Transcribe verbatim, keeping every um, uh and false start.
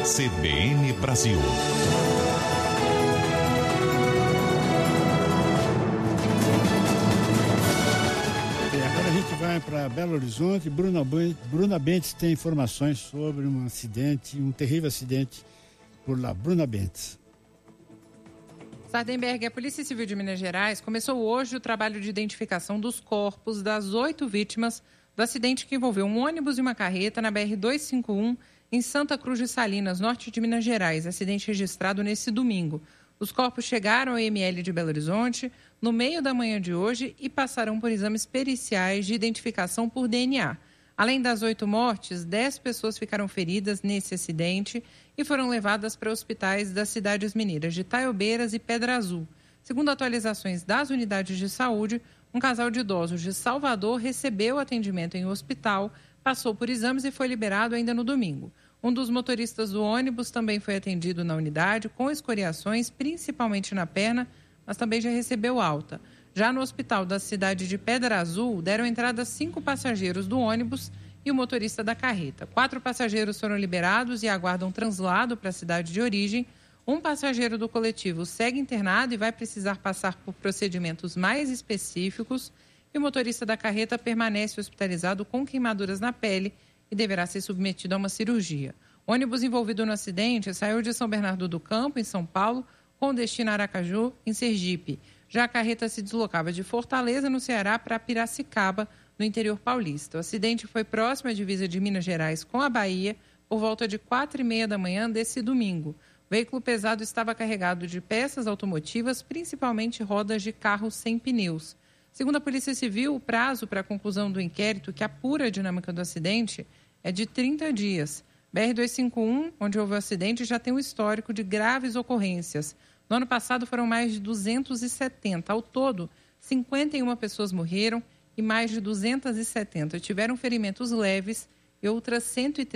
C B N Brasil. Agora a gente vai para Belo Horizonte. Bruna, Bruna Bentes tem informações sobre um acidente, um terrível acidente por lá. Bruna Bentes. Sardenberg, a Polícia Civil de Minas Gerais começou hoje o trabalho de identificação dos corpos das oito vítimas do acidente que envolveu um ônibus e uma carreta na B R duzentos e cinquenta e um em Santa Cruz de Salinas, norte de Minas Gerais, acidente registrado nesse domingo. Os corpos chegaram ao I M L de Belo Horizonte no meio da manhã de hoje e passarão por exames periciais de identificação por D N A. Além das oito mortes, dez pessoas ficaram feridas nesse acidente e foram levadas para hospitais das cidades mineiras de Taiobeiras e Pedra Azul. Segundo atualizações das unidades de saúde, um casal de idosos de Salvador recebeu atendimento em um hospital, passou por exames e foi liberado ainda no domingo. Um dos motoristas do ônibus também foi atendido na unidade com escoriações, principalmente na perna, mas também já recebeu alta. Já no hospital da cidade de Pedra Azul, deram entrada cinco passageiros do ônibus e o motorista da carreta. Quatro passageiros foram liberados e aguardam translado para a cidade de origem. Um passageiro do coletivo segue internado e vai precisar passar por procedimentos mais específicos. E o motorista da carreta permanece hospitalizado com queimaduras na pele e deverá ser submetido a uma cirurgia. O ônibus envolvido no acidente saiu de São Bernardo do Campo, em São Paulo, com destino a Aracaju, em Sergipe. Já a carreta se deslocava de Fortaleza, no Ceará, para Piracicaba, no interior paulista. O acidente foi próximo à divisa de Minas Gerais com a Bahia, por volta de quatro e meia da manhã desse domingo. O veículo pesado estava carregado de peças automotivas, principalmente rodas de carros sem pneus. Segundo a Polícia Civil, o prazo para a conclusão do inquérito que apura a dinâmica do acidente é de trinta dias. B R duzentos e cinquenta e um, onde houve o acidente, já tem um histórico de graves ocorrências. No ano passado foram mais de duzentos e setenta. Ao todo, cinquenta e uma pessoas morreram e mais de duzentas e setenta tiveram ferimentos leves e outras cento e trinta